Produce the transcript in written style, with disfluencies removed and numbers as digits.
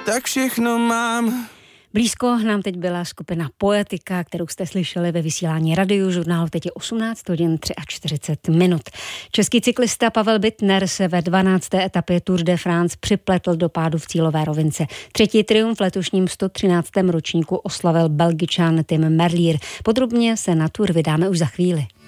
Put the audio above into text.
tak všechno mám. Blízko nám teď byla skupina Poetika, kterou jste slyšeli ve vysílání Radiožurnálu. Teď je 18 hodin 43 minut. Český cyklista Pavel Bittner se ve 12. etapě Tour de France připletl do pádu v cílové rovince. Třetí triumf v letošním 113. ročníku oslavil Belgičan Tim Merlier. Podrobně se na Tour vydáme už za chvíli.